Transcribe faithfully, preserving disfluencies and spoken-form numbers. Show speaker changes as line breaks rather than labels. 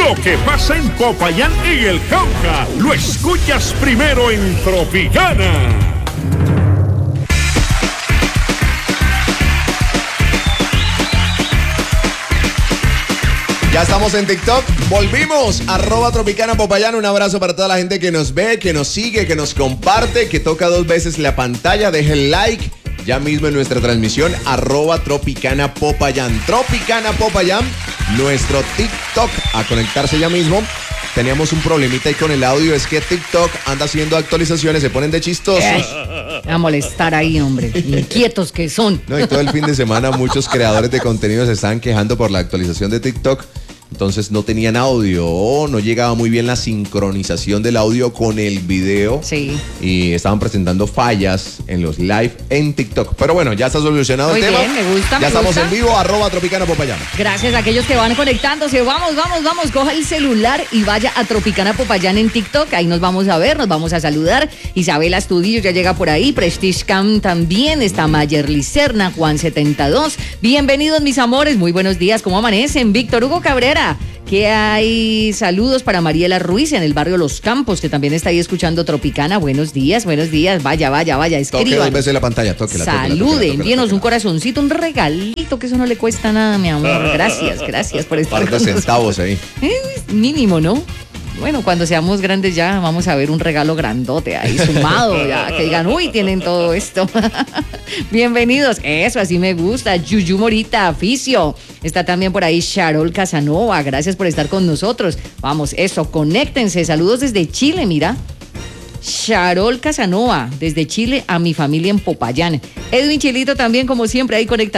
Lo que pasa en Popayán y el Cauca, lo escuchas primero en Tropicana.
Ya estamos en TikTok, volvimos, arroba Tropicana Popayán. Un abrazo para toda la gente que nos ve, que nos sigue, que nos comparte, que toca dos veces la pantalla, deje el like ya mismo en nuestra transmisión, arroba Tropicana Popayán. Tropicana Popayán, nuestro TikTok, a conectarse ya mismo. Teníamos un problemita ahí con el audio, es que TikTok anda haciendo actualizaciones, se ponen de chistosos.
Ay, a molestar ahí, hombre, inquietos que son.
No, y todo el fin de semana muchos creadores de contenido se estaban quejando por la actualización de TikTok. Entonces no tenían audio, o no llegaba muy bien la sincronización del audio con el video.
Sí.
Y estaban presentando fallas en los live en TikTok. Pero bueno, ya está solucionado
Muy
el tema.
bien, me gusta,
Ya
me
estamos
gusta.
en vivo, arroba Tropicana Popayán.
Gracias a aquellos que van conectándose. Vamos, vamos, vamos. Coja el celular y vaya a Tropicana Popayán en TikTok. Ahí nos vamos a ver, nos vamos a saludar. Isabela Estudillo ya llega por ahí. Prestige Cam también. Está Mayer Licerna, Juan setenta y dos. Bienvenidos, mis amores. Muy buenos días. ¿Cómo amanecen? Víctor Hugo Cabrera. ¿Qué hay? Saludos para Mariela Ruiz en el barrio Los Campos, que también está ahí escuchando Tropicana. Buenos días, buenos días. Vaya, vaya, vaya.
Toque dos
Escriban.
veces la pantalla, tóquela.
Saluden, envíenos un corazoncito, un regalito, que eso no le cuesta nada, mi amor. Gracias, gracias por estar
Par de
con nosotros.
centavos ahí.
Es mínimo, ¿no? Bueno, cuando seamos grandes ya vamos a ver un regalo grandote ahí sumado, ya que digan, uy, tienen todo esto. Bienvenidos, eso, así me gusta. Yuyu Morita, Aficio. Está también por ahí Charol Casanova, gracias por estar con nosotros. Vamos, eso, conéctense. Saludos desde Chile, mira. Charol Casanova, desde Chile a mi familia en Popayán. Edwin Chilito también, como siempre, ahí conectado.